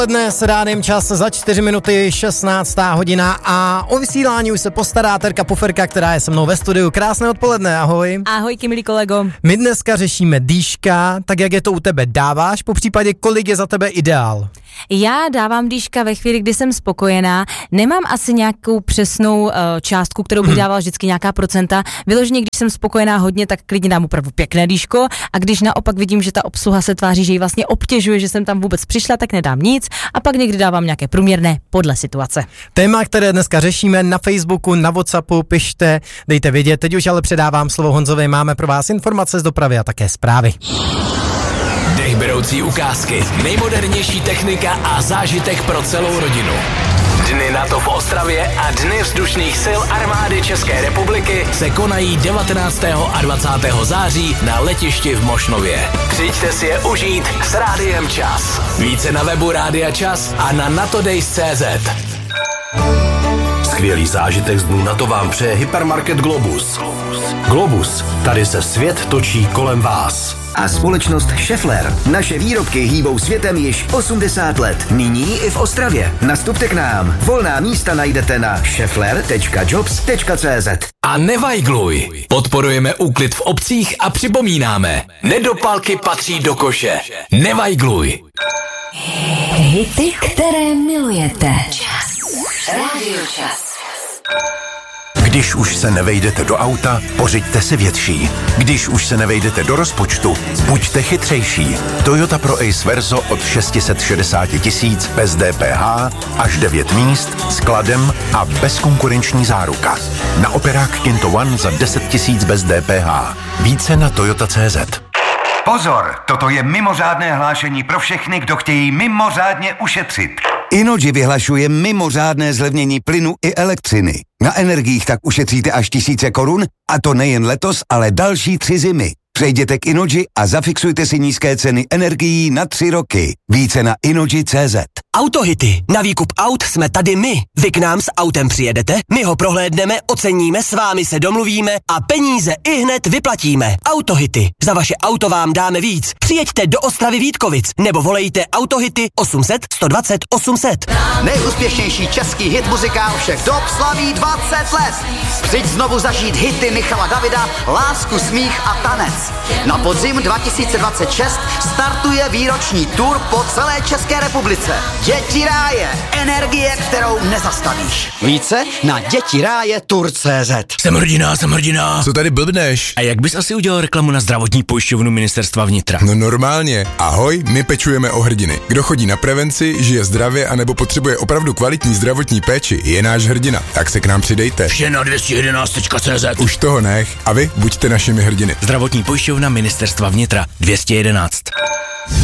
Dnes s Rádiem Čas za 4 minuty 16. hodina a o vysílání už se postará Terka Puferka, která je se mnou ve studiu. Krásné odpoledne, ahoj. Ahojky, milý kolego. My dneska řešíme dýška, tak jak je to u tebe, dáváš, po případě kolik je za tebe ideál? Já dávám dýška ve chvíli, kdy jsem spokojená. Nemám asi nějakou přesnou částku, kterou bych dávala vždycky nějaká procenta. Vyloženě, když jsem spokojená hodně, tak klidně dám opravdu pěkné dýško, a když naopak vidím, že ta obsluha se tváří, že ji vlastně obtěžuje, že jsem tam vůbec přišla, tak nedám nic, a pak někdy dávám nějaké průměrné podle situace. Téma, které dneska řešíme na Facebooku, na WhatsAppu, pište, dejte vědět. Teď už ale předávám slovo Honzovi, máme pro vás informace z dopravy a také zprávy. Dechberoucí ukázky, nejmodernější technika a zážitek pro celou rodinu. Dny NATO v Ostravě a Dny vzdušných sil armády České republiky se konají 19. a 20. září na letišti v Mošnově. Přijďte si je užít s Rádiem Čas. Více na webu Rádia Čas a na natodays.cz. Skvělý zážitek z dnů NATO vám přeje hypermarket Globus. Globus, tady se svět točí kolem vás. A společnost Schaeffler. Naše výrobky hýbou světem již 80 let. Nyní i v Ostravě. Nastupte k nám. Volná místa najdete na schaeffler.jobs.cz. A nevajgluj. Podporujeme úklid v obcích a připomínáme, nedopalky patří do koše. Nevajgluj. Hity, které milujete. Čas. Rádio Čas. Když už se nevejdete do auta, pořiďte si větší. Když už se nevejdete do rozpočtu, buďte chytřejší. Toyota Pro Ace Verso od 660 000 bez DPH, až 9 míst, skladem a bezkonkurenční záruka. Na Operák Kinto One za 10 000 bez DPH. Více na Toyota.cz. Pozor, toto je mimořádné hlášení pro všechny, kdo chtějí mimořádně ušetřit. Innogy vyhlašuje mimořádné zlevnění plynu i elektřiny. Na energiích tak ušetříte až 1000 korun, a to nejen letos, ale další 3 zimy. Přejděte k Innogy a zafixujte si nízké ceny energií na 3 roky. Více na Innogy.cz. Autohity. Na výkup aut jsme tady my. Vy k nám s autem přijedete, my ho prohlédneme, oceníme, s vámi se domluvíme a peníze ihned vyplatíme. Autohity. Za vaše auto vám dáme víc. Přijeďte do Ostravy Vítkovic nebo volejte Autohity 800 120 800. Nejúspěšnější český hit muzikál všech dob slaví 20 let. Přijď znovu zažít hity Michala Davida, Lásku, smích a tanec. Na podzim 2026 startuje výroční tour po celé České republice. Děti ráje. Energie, kterou nezastavíš. Více na dětiráje.tour.cz. Jsem hrdina. Co tady blbneš? A jak bys asi udělal reklamu na zdravotní pojišťovnu Ministerstva vnitra? No normálně. Ahoj, my pečujeme o hrdiny. Kdo chodí na prevenci, žije zdravě anebo potřebuje opravdu kvalitní zdravotní péči, je náš hrdina. Tak se k nám přidejte. Vše na 211.cz. Už toho nech. A vy buďte našimi hrdiny. Zdravotní pojišťovna Ministerstva vnitra 211.